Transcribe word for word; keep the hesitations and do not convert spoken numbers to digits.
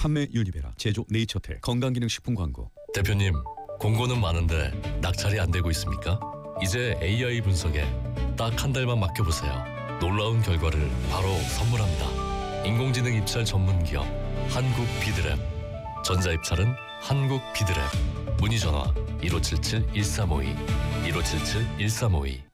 판매 윤리베라, 제조 네이처텍, 건강기능식품 광고. 대표님, 공고는 많은데 낙찰이 안 되고 있습니까? 이제 에이아이 분석에 딱 한 달만 맡겨보세요. 놀라운 결과를 바로 선물합니다. 인공지능 입찰 전문 기업 한국 비드랩. 전자입찰은 한국 비드랩. 문의 전화 일오칠칠 일삼오이 일오칠칠 일삼오이.